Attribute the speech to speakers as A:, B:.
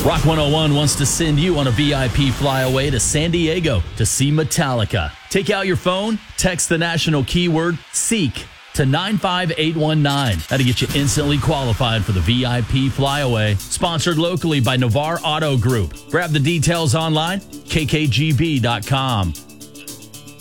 A: Rock 101 wants to send you on a VIP flyaway to San Diego to see Metallica. Take out your phone, text the national keyword SEEK to 95819. That'll get you instantly qualified for the VIP flyaway. Sponsored locally by Navarre Auto Group. Grab the details online, kkgb.com.